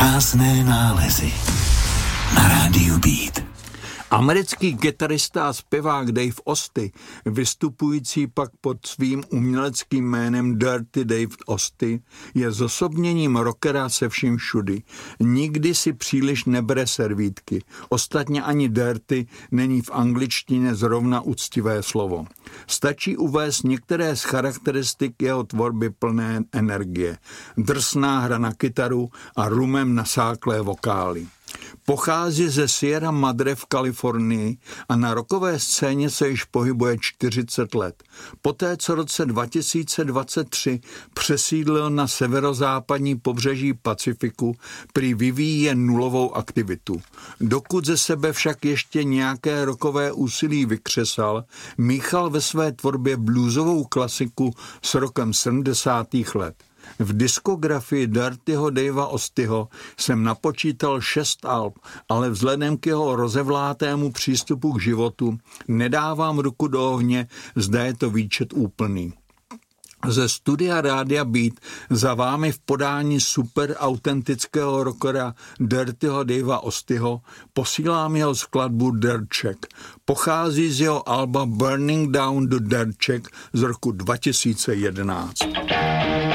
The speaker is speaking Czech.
Krásné nálezy na rádiu Beat. Americký kytarista a zpěvák Dave Osty, vystupující pak pod svým uměleckým jménem Dirty Dave Osty, je zosobněním rockera se vším všudy. Nikdy si příliš nebere servítky. Ostatně ani dirty není v angličtině zrovna úctivé slovo. Stačí uvést některé z charakteristik jeho tvorby plné energie. Drsná hra na kytaru a rumem nasáklé vokály. Pochází ze Sierra Madre v Kalifornii a na rockové scéně se již pohybuje 40 let. Poté, co v roce 2023 přesídlil na severozápadní pobřeží Pacifiku, prý vyvíjí jen nulovou aktivitu. Dokud ze sebe však ještě nějaké rockové úsilí vykřesal, míchal ve své tvorbě bluesovou klasiku s rockem 70. let. V diskografii Dirtyho Davea Ostyho jsem napočítal 6 alb, ale vzhledem k jeho rozevlátému přístupu k životu nedávám ruku do ohně, zda je to výčet úplný. Ze studia Rádia Beat za vámi v podání super autentického rockera Dirtyho Davea Ostyho posílám jeho skladbu Dirt Check. Pochází z jeho alba Burning Down the Dirt Check z roku 2011.